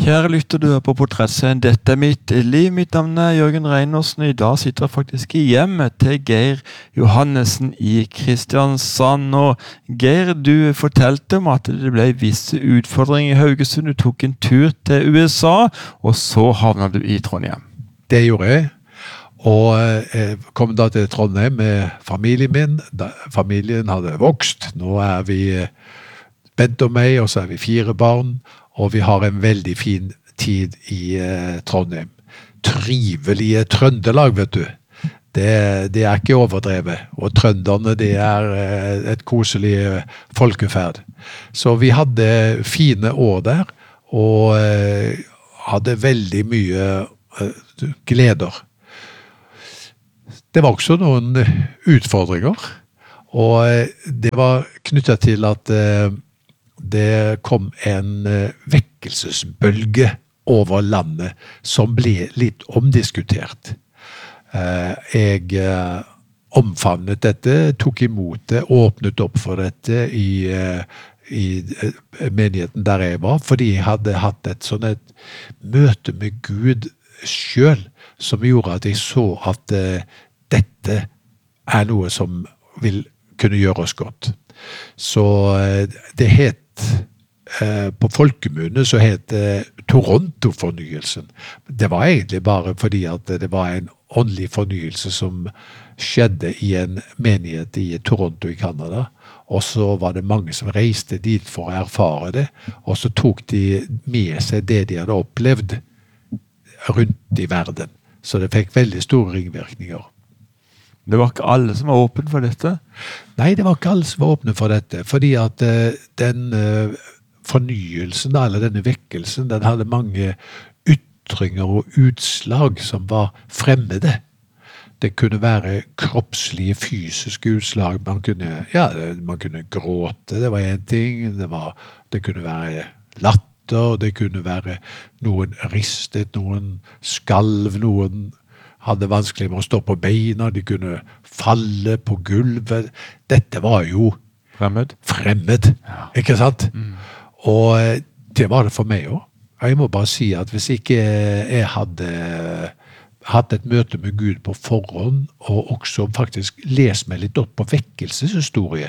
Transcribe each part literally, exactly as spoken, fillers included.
Kjære lytter, du er på Portrettscenen. Dette er mitt liv. Mitt navn er Jørgen Reinersen. I dag sitter jeg faktisk i hjemmet til Geir Johannesen i Kristiansand. Og Geir, du fortalte om at det ble visse utfordringer i Haugesund. Du tok en tur til U S A, og så havnet du i Trondheim. Det gjorde jeg. Og jeg kom da til Trondheim med familien min. Da, familien hadde vokst. Nå er vi Bent og meg, og så er vi fire barn. Og vi har en veldig fin tid i eh, Trondheim. Trivelige Trøndelag, vet du. Det, det er ikke overdrevet. Og trønderne, det er eh, et koselig folkeferd. Så vi hadde fine år der, og eh, hadde veldig mye eh, gleder. Det var også noen utfordringer, og eh, det var knyttet til at eh, det kom en uh, vekkelsesbølge over landet som ble litt omdiskutert. Uh, jeg uh, omfavnet dette, tok imot det, åpnet opp for dette i, uh, i uh, menigheten der jeg var, fordi jeg hadde hatt et sånn et møte med Gud selv, som gjorde at jeg så at uh, dette er noe som vil kunne gjøre oss godt. Så uh, det het Eh, på folkemunne så het det Toronto-fornyelsen. Det var egentlig bare fordi at det var en åndelig fornyelse som skjedde i en menighet i Toronto i Canada. Og så var det mange som reiste dit for å erfare det, og så tok de med seg det de hadde opplevd rundt i verden. Så det fikk veldig store ringvirkninger. Det var ikke alle som var åpne for dette? Nei, det var ikke alle som var åpne for dette, fordi at uh, den uh, fornyelsen, eller denne vekkelsen, den hadde mange ytringer og utslag som var fremmede. Det kunne være kroppslige, fysiske utslag. Man kunne, ja, man kunne gråte, det var en ting. Det, var, det kunne være latter, det kunne være noen ristet, noen skalv, noen hadde vanskelig med å stå på beina, de kunne falle på gulvet. Dette var jo fremmed, fremmed ja. Ikke sant? Mm. Og det var det for meg også. Jeg må bare si at hvis ikke jeg hadde hatt et møte med Gud på forhånd, og også faktisk lest meg litt opp på vekkelseshistorie,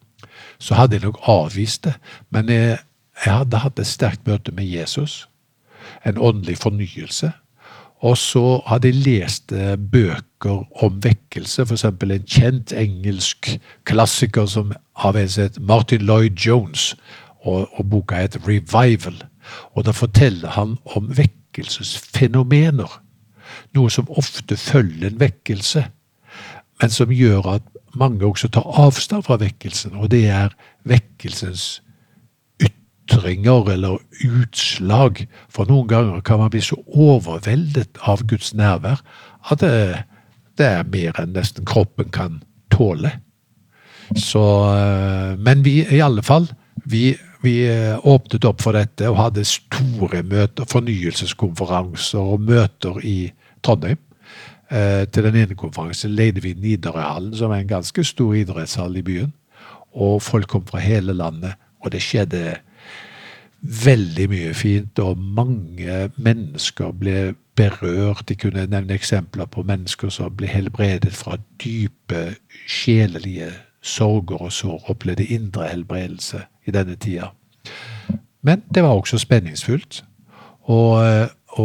så hadde jeg nok avvist det. Men jeg, jeg hadde hatt et sterkt møte med Jesus, en åndelig fornyelse, og så hadde jeg lest eh, bøker om vekkelse, for eksempel en kjent engelsk klassiker som av en som heter Martin Lloyd-Jones, og, og boka heter Revival. Og da forteller han om vekkelsesfenomener, noe som ofte følger en vekkelse, men som gjør at mange også tar avstand fra vekkelsen, og det er vekkelsens ytringer eller utslag. For noen ganger kan man bli så overveldet av Guds nærvær at det, det er mer enn nesten kroppen kan tåle. Så, men vi i alle fall, vi, vi åpnet opp for dette og hadde store møter, fornyelseskonferanser og møter i Trondheim. Eh, til den ene konferansen leide vi Nidarøhallen, som er en ganske stor idrettshall i byen. Og folk kom fra hele landet, og det skjedde veldig mye fint, og mange mennesker ble berørt. De kunne nevne eksempler på mennesker som ble helbredet fra dype, sjelelige sorger og sår, opplevde indre helbredelse i denne tida. Men det var også spenningsfullt, og,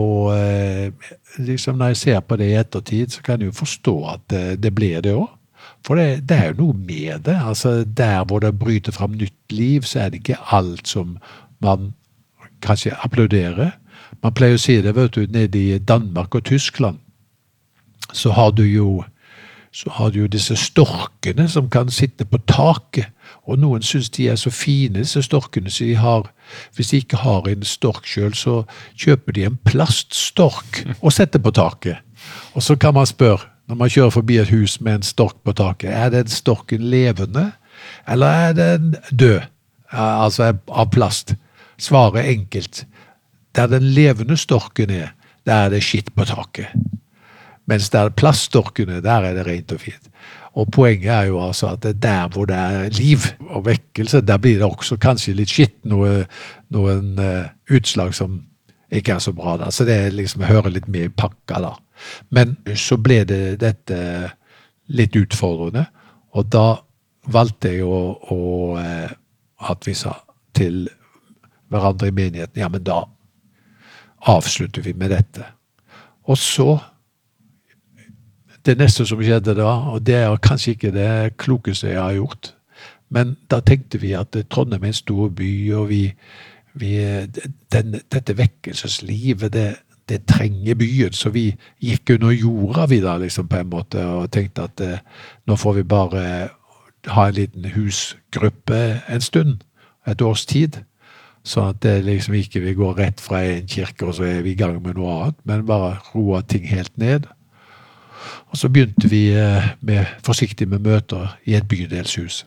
og liksom når jeg ser på det i ettertid, så kan jeg jo forstå at det ble det også. For det, det er jo noe med det. Altså, der hvor det bryter fram nytt liv, så er det ikke alt som man kanskje applauderer. Man pleier å si det, vet du, nede i Danmark og Tyskland, så har du jo, så har du jo disse storkene som kan sitte på taket, og noen synes de er så fine, disse storkene, så de har, hvis de ikke har en stork selv, så kjøper de en plaststork og setter på taket. Og så kan man spørre, når man kjører forbi et hus med en stork på taket, er den storken levende, eller er den død? Altså av plast. Svaret er enkelt. Der den levende storken er, der er det skitt på taket. Mens der plaststorkene, der er det rent og fint. Og poenget er jo altså at det der hvor det er liv og vekkelse, der blir det også kanskje litt skitt, noe, noen uh, utslag som ikke er så bra da. Så det liksom hører litt med i pakka da. Men så ble det dette litt utfordrende, og da valgte jeg å, å eh, at vi sa til hverandre i menigheten, ja, men da avslutter vi med dette. Og så, det neste som skjedde da, og det er kanskje ikke det klokeste jeg har gjort, men da tenkte vi at Trondheim er en stor by, og vi, vi den, dette vekkelseslivet, det, det trenger byen, så vi gikk under jorda vi da, liksom på en måte, og tenkte at eh, nå får vi bare ha en liten husgruppe en stund, et års tid, så at det liksom ikke vi går rett fra en kirke, og så er vi i gang med noe annet, men bare roa ting helt ned. Og så begynte vi eh, med, forsiktig med møter i et bydelshus.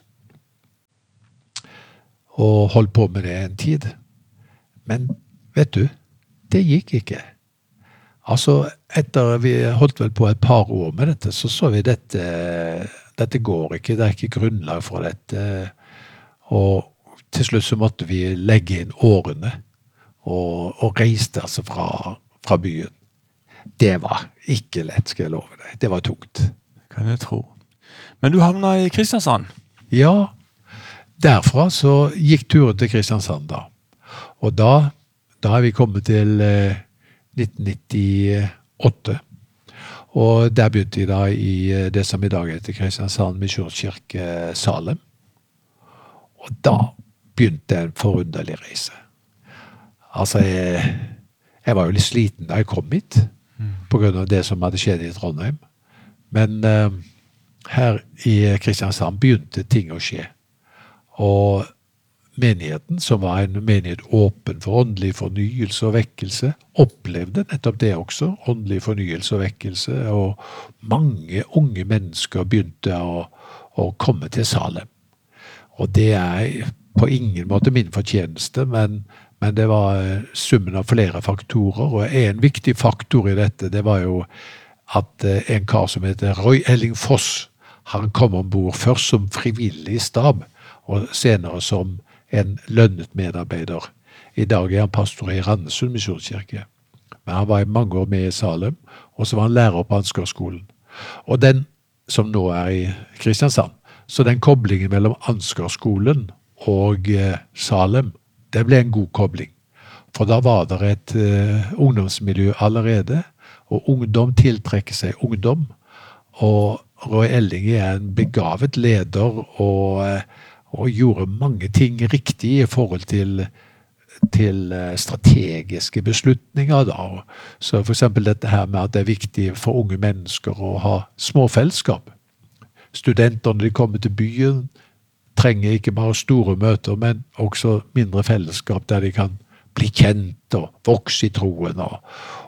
Og holdt på med det en tid. Men vet du, det gikk ikke. Altså, etter vi holdt vel på et par år med dette, så så vi dette, dette går ikke, det er ikke grunnlag for dette. Og til slutt så måtte vi legge inn årene, og, og reiste altså fra, fra byen. Det var ikke lett, skal jeg love deg. Det var tungt. Kan jeg tro. Men du havna i Kristiansand? Ja, derfra så gikk turen til Kristiansand da. Og da, da er vi kommet til eh, nitten nittiåtte. Og der begynte jeg da i det som i dag heter Kristiansand Misjonskirke Salem. Og da begynte en forunderlig reise. Altså, jeg, jeg var jo litt sliten da jeg kom hit, mm. på grunn av det som hadde skjedd i Trondheim. Men eh, her i Kristiansand begynte ting å skje. Og menigheten, som var en menighet åpen for åndelig fornyelse og vekkelse, opplevde nettopp det også, åndelig fornyelse og vekkelse, og mange unge mennesker begynte å, å komme til Salem. Og det er på ingen måte min fortjeneste, men, men det var summen av flere faktorer, og en viktig faktor i dette, det var jo at en kar som heter Roy Elling Foss, han kom ombord først som frivillig stab, og senere som en lønnet medarbeider. I dag er han pastor i Randesund Misjonskirke. Men han var i mange år med i Salem, og så var han lærer på Ansgarskolen. Og den som nå er i Kristiansand, så den koblingen mellom Ansgarskolen og eh, Salem, det ble en god kobling. For da var det et eh, ungdomsmiljø allerede, og ungdom tiltrekker seg ungdom. Og Roy Elling er en begavet leder, og eh, og gjorde mange ting riktig i forhold til, til strategiske beslutninger. Da. Så for eksempel dette her med at det er viktig for unge mennesker å ha små fellesskap. Studenter når de kommer til byen trenger ikke bare store møter, men også mindre fellesskap der de kan bli kjent og vokse i troen. Og,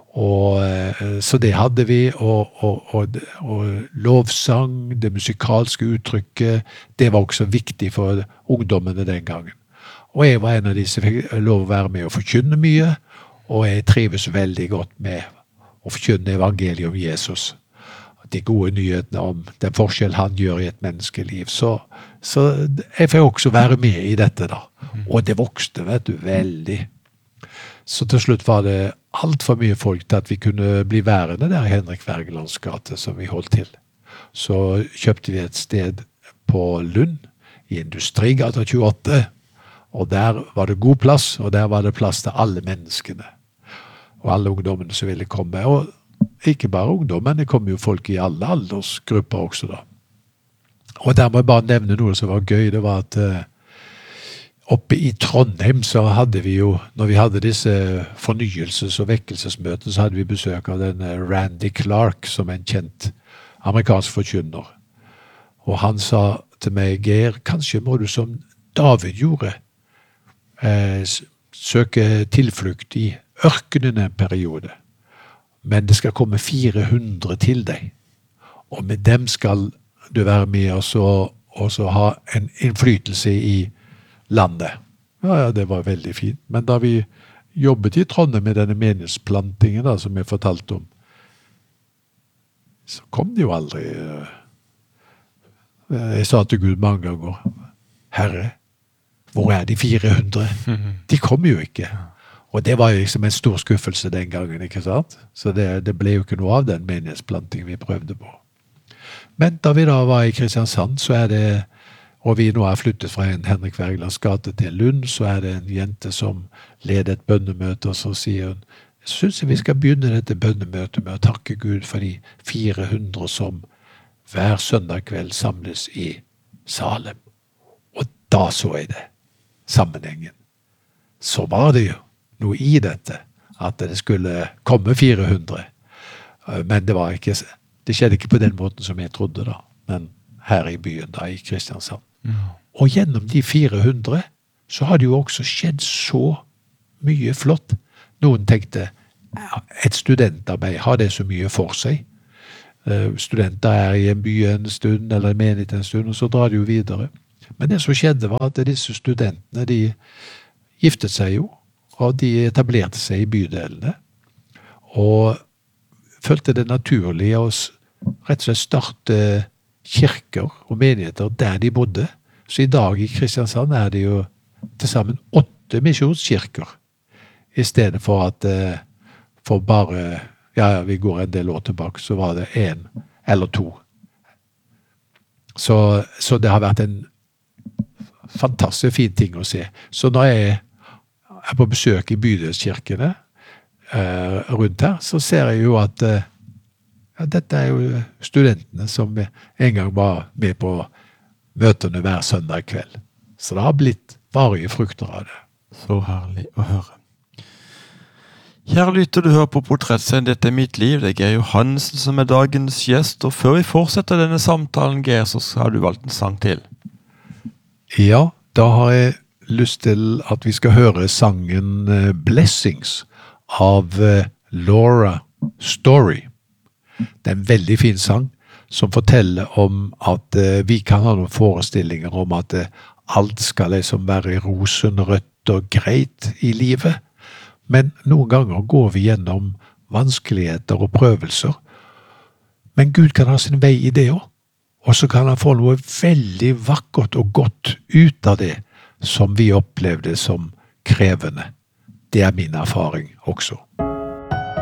og, så det hadde vi, og, og, og, og lovsang, det musikalske uttrykket, det var også viktig for ungdommene den gangen. Og jeg var en av de som fikk lov å være med og forkynne mye, og jeg trives veldig godt med å forkynne evangeliet om Jesus. De gode nyhetene om den forskjell han gjør i et menneskeliv. Så, så jeg får også være med i dette da. Og det vokste, vet du, veldig. Så til slutt var det alt for mye folk til at vi kunne bli værende der i Henrik Wergelands gate som vi holdt til. Så kjøpte vi et sted på Lund, i Industrigata tjueåtte, og der var det god plass, og der var det plass til alle menneskene. Og alle ungdommene som ville komme. Og ikke bare ungdommen, det kom jo folk i alle aldersgrupper også da. Og der må jeg bare nevne noe som var gøy, det var at oppe i Trondheim så hadde vi jo, når vi hadde disse fornyelses- og vekkelsesmøtene, så hadde vi besøk av den Randy Clark, som en kjent amerikansk forkynner. Og han sa til meg, Geir, kanskje må du som David gjorde, eh, søke tilflukt i ørkenen en periode. Men det skal komme fire hundre til deg. Og med dem skal du være med oss og også ha en innflytelse i landet. Ja, ja, det var veldig fint. Men da vi jobbet i Trondheim med denne menighetsplantingen da, som jeg fortalte om, så kom det jo aldri. Jeg sa til Gud mange ganger, Herre, hvor er de fire hundre? De kom jo ikke. Og det var jo liksom en stor skuffelse den gangen, ikke sant? Så det, det ble jo ikke noe av den menighetsplanting vi prøvde på. Men da vi da var i Kristiansand, så er det, og vi nå har flyttet fra en Henrik Wergelands gate til Lund, så er det en jente som leder et bønnemøte, og så sier hun, jeg synes vi skal begynne dette bønnemøtet med å takke Gud for de fire hundre som hver søndag kveld samles i Salem. Og da så jeg det, sammenhengen. Så var det jo noe i dette, at det skulle komme fire hundre. Men det var ikke, det skjedde ikke på den måten som jeg trodde da, men her i byen da, i Kristiansand. Mm. Og gjennom de fire hundre, så har det jo også skjedd så mye flott. Noen tenkte, et studentarbeid, har det så mye for seg? Studenter er i en by en stund, eller en menighet en stund, og så drar de jo videre. Men det som skjedde var at disse studentene, de giftet seg jo, og de etablerte seg i bydelene, og følte det naturlig å rett og slett starte kirker og menigheter der de bodde. Så i dag i Kristiansand er det jo til sammen åtte misjonskirker, i stedet for at for bare, ja, vi går en del år tilbake, så var det en eller to. Så, så det har vært en fantastisk fin ting å se. Så når jeg er på besøk i bydelskirkene eh, rundt her, så ser jeg jo at eh, ja, dette er jo studentene som en gang var med på møtene hver søndag kveld. Så det har blitt varige frukter av det. Så herlig å høre. Kjære lytter, du hører på Portrettserien Dette er mitt liv. Det er Geir Johannessen som er dagens gjest, og før vi fortsetter denne samtalen, Geir, så har du valgt en sang til. Ja, da har jeg lyst til at vi skal høre sangen Blessings av Laura Story. Det er en veldig fin sang som forteller om at vi kan ha noen forestillinger om at alt skal liksom være rosenrødt og greit i livet. Men noen ganger går vi gjennom vanskeligheter og prøvelser. Men Gud kan ha sin vei i det også. Og så kan han få noe veldig vakkert og godt ut av det som vi opplevde som krevende. Det er min erfaring også.